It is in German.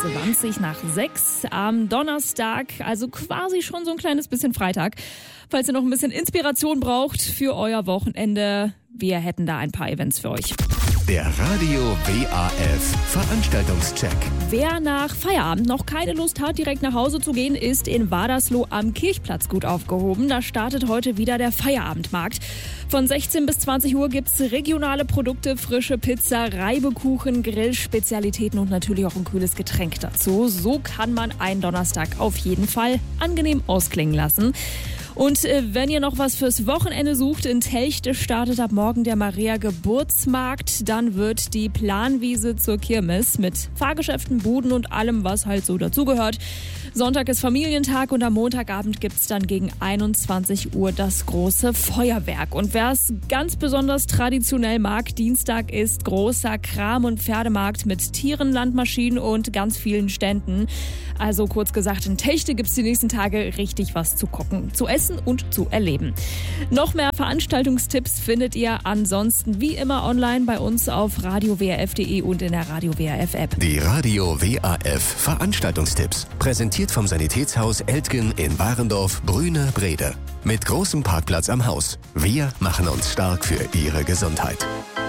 20 nach 6 am Donnerstag, also quasi schon so ein kleines bisschen Freitag. Falls ihr noch ein bisschen Inspiration braucht für euer Wochenende, wir hätten da ein paar Events für euch. Der Radio WAF Veranstaltungscheck. Wer nach Feierabend noch keine Lust hat, direkt nach Hause zu gehen, ist in Wadersloh am Kirchplatz gut aufgehoben. Da startet heute wieder der Feierabendmarkt. Von 16 bis 20 Uhr gibt's regionale Produkte, frische Pizza, Reibekuchen, Grillspezialitäten und natürlich auch ein kühles Getränk dazu. So kann man einen Donnerstag auf jeden Fall angenehm ausklingen lassen. Und wenn ihr noch was fürs Wochenende sucht, in Telchte startet ab morgen der Maria Geburtsmarkt. Dann wird die Planwiese zur Kirmes mit Fahrgeschäften, Buden und allem, was halt so dazugehört. Sonntag ist Familientag und am Montagabend gibt's dann gegen 21 Uhr das große Feuerwerk. Und wer es ganz besonders traditionell mag, Dienstag ist großer Kram- und Pferdemarkt mit Tieren, Landmaschinen und ganz vielen Ständen. Also kurz gesagt, in Telchte gibt's die nächsten Tage richtig was zu gucken, zu essen und zu erleben. Noch mehr Veranstaltungstipps findet ihr ansonsten wie immer online bei uns auf radiowrf.de und in der Radio WRF App. Die Radio WAF Veranstaltungstipps. Präsentiert vom Sanitätshaus Eltgen in Warendorf, Brüne, Brede. Mit großem Parkplatz am Haus. Wir machen uns stark für Ihre Gesundheit.